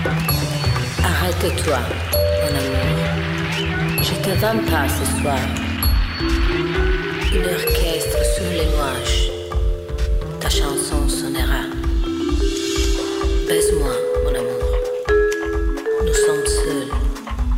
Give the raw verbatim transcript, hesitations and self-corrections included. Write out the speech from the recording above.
Arrête-toi, mon amour. Je te vends pas ce soir. Une orchestre sur les nuages. Ta chanson sonnera. Baise-moi.